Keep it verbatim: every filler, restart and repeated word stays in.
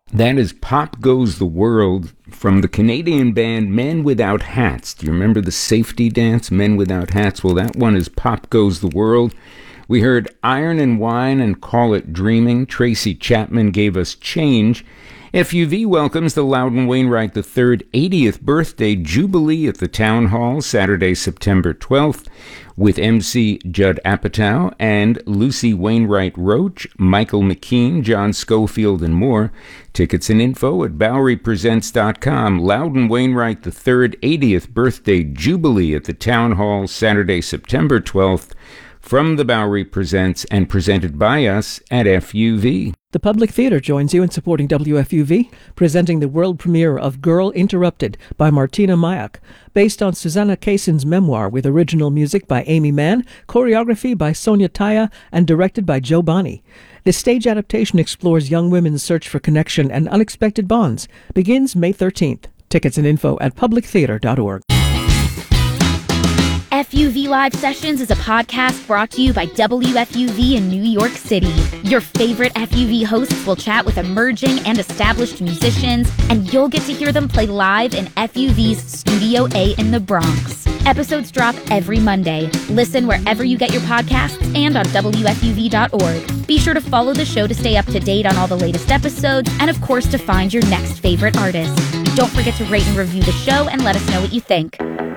That is Pop Goes the World from the Canadian band Men Without Hats. Do you remember the safety dance, Men Without Hats? Well, that one is Pop Goes the World. We heard Iron and Wine and Call It Dreaming. Tracy Chapman gave us Change. F U V welcomes the Loudon Wainwright the third eightieth birthday jubilee at the Town Hall Saturday, September twelfth, with M C Judd Apatow and Lucy Wainwright Roach, Michael McKean, John Schofield, and more. Tickets and info at Bowery Presents dot com. Loudon Wainwright the third eightieth birthday jubilee at the Town Hall Saturday, September twelfth, from the Bowery Presents and presented by us at F U V. The Public Theater joins you in supporting W F U V, presenting the world premiere of Girl Interrupted by Martina Mayak, based on Susanna Kaysen's memoir with original music by Amy Mann, choreography by Sonia Taya, and directed by Joe Bonney. This stage adaptation explores young women's search for connection and unexpected bonds. Begins May thirteenth. Tickets and info at public theater dot org. F U V Live Sessions is a podcast brought to you by W F U V in New York City. Your favorite F U V hosts will chat with emerging and established musicians, and you'll get to hear them play live in F U V's Studio A in the Bronx. Episodes drop every Monday. Listen wherever you get your podcasts and on W F U V dot org. Be sure to follow the show to stay up to date on all the latest episodes, and of course to find your next favorite artist. Don't forget to rate and review the show and let us know what you think.